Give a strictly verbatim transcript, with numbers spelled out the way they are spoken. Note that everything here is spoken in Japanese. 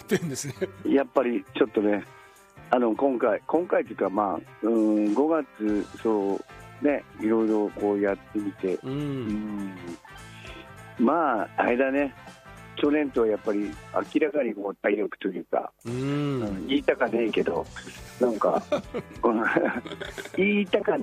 ってるんですね。 やっぱりちょっとね、あの今回、今回というか、まあ、うんごがつ、そうね、いろいろこうやってみて、 うんうんまあ、あれだね、去年とはやっぱり明らかにこう体力というか、 うんうん言いたかねえけど、なんか、この言いたか